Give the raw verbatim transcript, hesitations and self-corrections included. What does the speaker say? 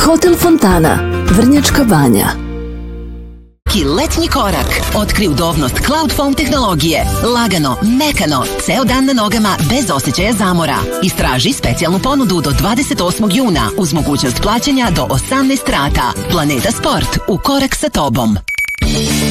Hotel Fontana, Vrnjačka Banja. Letnji korak. Otkri udobnost Cloud Foam tehnologije. Lagano, mekano, ceo dan na nogama bez osjećaja zamora. Istraži specijalnu ponudu do dvadeset osmog juna uz mogućnost plaćanja do osamnaest rata. Planeta Sport, u korak sa tobom.